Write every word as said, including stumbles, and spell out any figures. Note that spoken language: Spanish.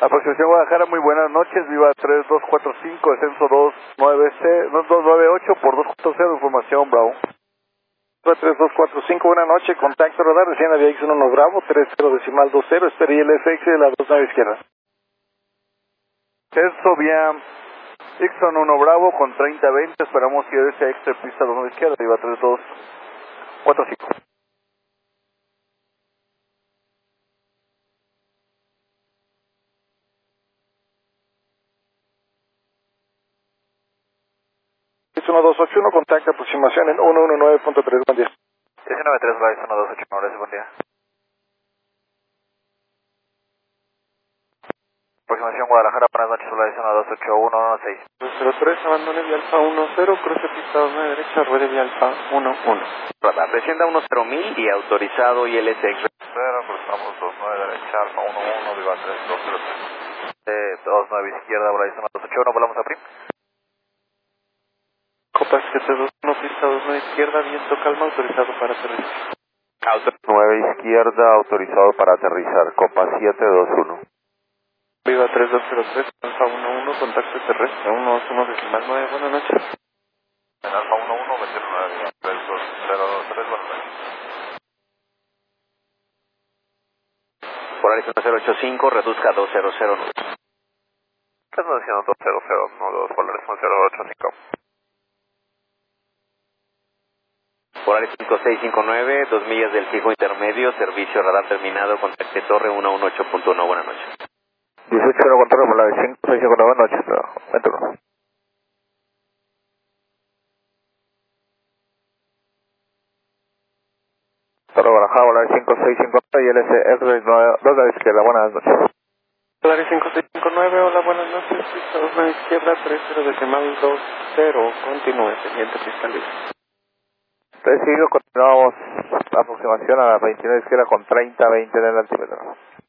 Aproximación Guadalajara, muy buenas noches, Viva tres dos cuatro cinco, descenso dos nueve C, dos nueve ocho por dos cuatro cero, información Bravo. tres dos cuatro cinco, buenas noches, contacto radar, recién había X uno Bravo, tres cero decimal dos cero, espera I L S X de la dos nueve izquierda. Descenso vía Ixon uno Bravo con treinta veinte, esperamos I L S X de pista dos nueve izquierda, Viva tres dos cuatro cinco. X uno dos ocho uno, contacto aproximación en uno uno nueve punto tres, buen día. diecinueve tres, Bryce uno dos ocho uno, gracias, buen día. Aproximación Guadalajara, buenas noches, Bryce uno dos ocho uno uno seis. cero tres, abandone vía alfa uno cero, cruce pista dos nueve derecha, ruede vía alfa uno uno. Radar, descienda uno cero mil y autorizado I L S X. cero, cruzamos dos nueve derecha, alfa uno uno, Viva tres dos cero tres. dos nueve izquierda, Bryce uno dos ocho uno, volamos a Prim. Copa siete dos uno, pista dos nueve izquierda, viento calma, autorizado para aterrizar. Auto nueve izquierda, autorizado para aterrizar, Copa siete dos uno. Viva tres dos cero tres, alfa uno uno, contacto terrestre, uno dos uno decimal nueve, buenas noches. En alfa uno uno, veintinueve, tres dos cero tres, buenas noches. Polaris uno cero ocho cinco, reduzca dos cero cero nueve. Estamos haciendo dos cero cero uno dos, Polaris uno cero ocho cinco. Polaris cinco seis cinco nueve, dos millas del fijo intermedio, servicio radar terminado, contacte torre uno uno ocho punto uno, buenas noches. dieciocho cero control, Polaris cinco seis cinco nueve, buenas noches, veintiuno. Torre Guadalajara, Polaris cinco seis cinco nueve y L S R dos a la izquierda, buenas noches. Polaris cinco seis cinco nueve, hola, buenas noches, pista dos nueve izquierda, tres cero decimal dos cero, continúe, pendiente pista libre. Entonces sigo, continuamos la aproximación a la veintinueve izquierda con treinta veinte en el altímetro.